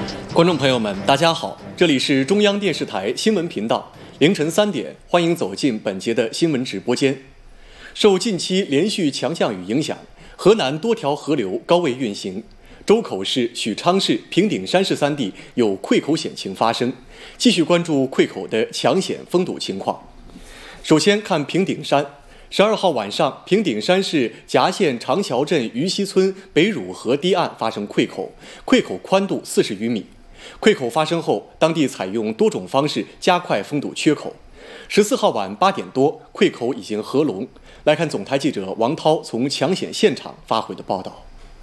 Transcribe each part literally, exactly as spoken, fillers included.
观众朋友们，大家好，这里是中央电视台新闻频道，凌晨三点，欢迎走进本节的新闻直播间。受近期连续强降雨影响，河南多条河流高位运行，周口市、许昌市、平顶山市三地有溃口险情发生。继续关注溃口的强险封堵情况。首先看平顶山。十二号晚上，平顶山市夹县长桥镇于溪村北汝河堤岸发生溃口，溃口宽度四十余米。溃口发生后，当地采用多种方式加快封堵缺口。十四号晚八点多，溃口已经合拢。来看总台记者王涛从抢险现场发回的报道。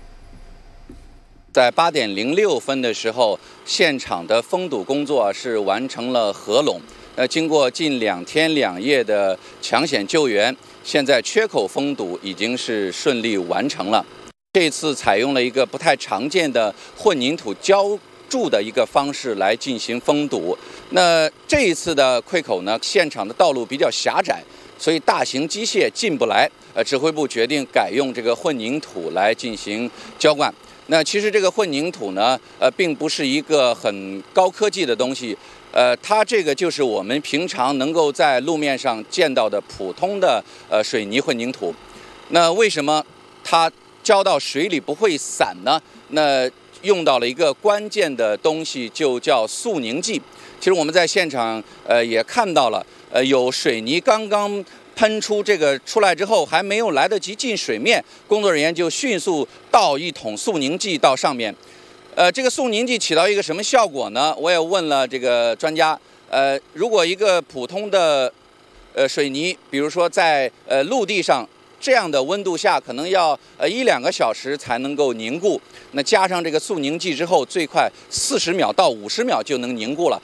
在八点零六分的时候，现场的封堵工作是完成了合拢。呃，经过近两天两夜的抢险救援，现在缺口封堵已经是顺利完成了。这次采用了一个不太常见的混凝土浇筑的一个方式来进行封堵。那这一次的溃口呢，现场的道路比较狭窄，所以大型机械进不来。呃，指挥部决定改用这个混凝土来进行浇灌。那其实这个混凝土呢，呃，并不是一个很高科技的东西。呃，它这个就是我们平常能够在路面上见到的普通的呃水泥混凝土。那为什么它浇到水里不会散呢？那用到了一个关键的东西，就叫速凝剂。其实我们在现场呃也看到了，呃有水泥刚刚喷出这个出来之后，还没有来得及进水面，工作人员就迅速倒一桶速凝剂到上面。呃，这个速凝剂起到一个什么效果呢？我也问了这个专家。呃，如果一个普通的呃水泥，比如说在呃陆地上这样的温度下，可能要呃一两个小时才能够凝固。那加上这个速凝剂之后，最快四十秒到五十秒就能凝固了。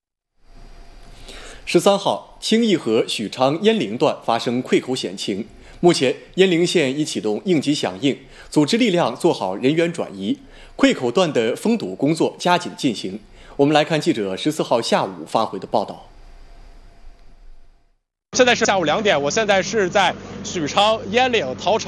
十三号，清义河许昌鄢陵段发生溃口险情，目前鄢陵县已启动应急响应，组织力量做好人员转移。溃口段的封堵工作加紧进行。我们来看记者十四号下午发回的报道。 现在是下午两点，我现在是在许昌鄢陵陶城